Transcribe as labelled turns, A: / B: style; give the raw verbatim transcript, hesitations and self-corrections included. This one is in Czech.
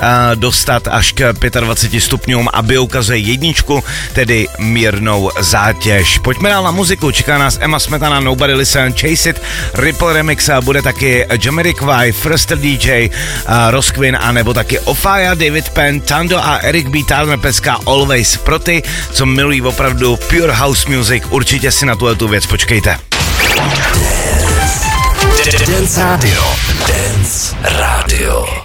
A: dostat až k dvaceti pěti stupňům a Bio ukazuje jedničku, tedy mírnou zátěž. Pojďme dál na muziku, čeká nás Emma Smetana, Nobody Listen, Chase It, Ripple Remix, bude taky Jamiroquai, First D J, Rosquin a nebo taky Ofaya, David Penn, Tando a Eric B. Turner Peska Always. Pro ty, co milují opravdu pure house music, určitě si na tuhletu věc počkejte.
B: Dance Radio. Dance Radio.